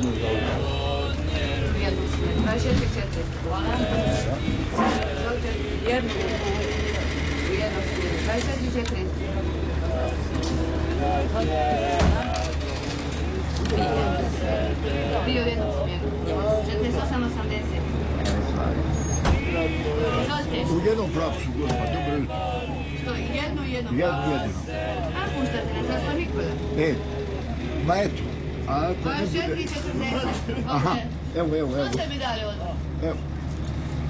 jednu za ovu. Jednu smjenu. 24, 400. Hvala. Jednu smjenu. 24, 400. Bio jednu smjenu. 48,80. U jednom pravcu, gospod, dobro jutro. Što, jednu? Jednu. A puštate na Zašto Nikola? Ma eto. A ako ne bude... 24, 40. Aha, evo. Što ste mi dali odmah? Evo.